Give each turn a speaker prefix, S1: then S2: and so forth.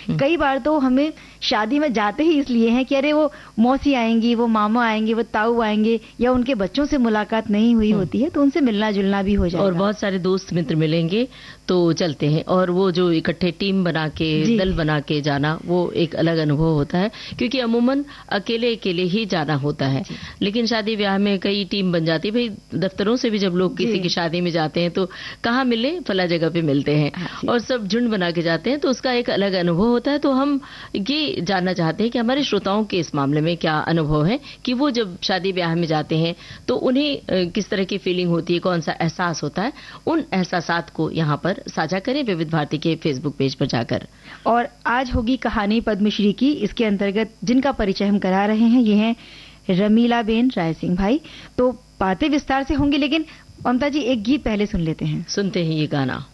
S1: कई बार तो हमें शादी में जाते ही इसलिए हैं कि अरे वो मौसी आएंगी, वो मामा आएंगे, वो ताऊ आएंगे, या उनके बच्चों से मुलाकात नहीं हुई होती है तो उनसे मिलना जुलना भी हो जाएगा
S2: और बहुत सारे दोस्त मित्र मिलेंगे तो चलते हैं। और वो जो इकट्ठे टीम बना के, दल बना के जाना, वो एक अलग अनुभव होता है, क्योंकि अमूमन अकेले अकेले ही जाना होता है। लेकिन शादी ब्याह में कई टीम बन जाती है। भाई दफ्तरों से भी जब लोग किसी की शादी में जाते हैं तो कहाँ मिले, फला जगह पे मिलते हैं और सब झुंड बना के जाते हैं, तो उसका एक अलग अनुभव होता है। तो हम ये जानना चाहते हैं कि हमारे श्रोताओं के इस मामले में क्या अनुभव है कि वो जब शादी ब्याह में जाते हैं तो उन्हें किस तरह की फीलिंग होती है, कौन सा एहसास होता है। उन एहसासात को यहाँ पर साझा करें विविध भारती के फेसबुक पेज पर जाकर।
S1: और आज होगी कहानी पद्मश्री की। इसके अंतर्गत जिनका परिचय हम करा रहे हैं ये हैं रमीला बेन राय सिंह भाई। तो बातें विस्तार से होंगी, लेकिन ममता जी एक गीत पहले सुन लेते हैं।
S2: सुनते हैं ये गाना।